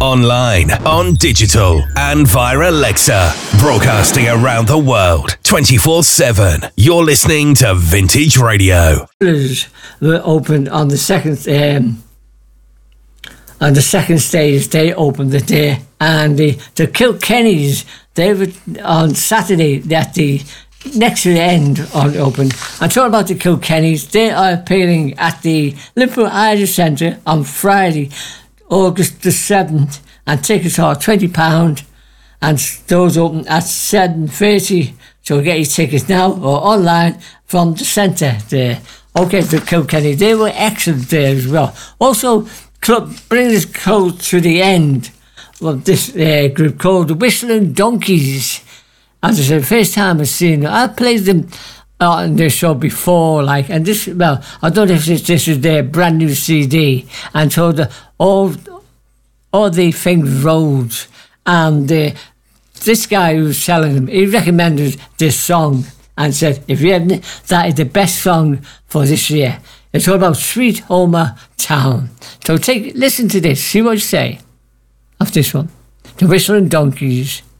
online, on digital, and via Alexa. Broadcasting around the world, 24/7. You're listening to Vintage Radio. Were opened on the second stage. They opened it there, and the Kilkennys, they were on Saturday at the next to the end on open. I'm talking about the Kilkennys. They are appearing at the Liverpool Irish Centre on Friday, August the 7th, and tickets are £20, and those open at 7:30. So get your tickets now or online from the centre there. Okay, the Kilkenny, they were excellent there as well. Also, bring us close to the end of this group called the Whistling Donkeys. As I said, first time I've seen them. I played them on their show before, and this, well, I don't know if this is their brand new CD, and so all the things roads, and this guy who was selling them, he recommended this song and said, if you haven't, that is the best song for this year. It's all about Sweet Homer Town. So listen to this, see what you say of this one. The Whistling Donkeys.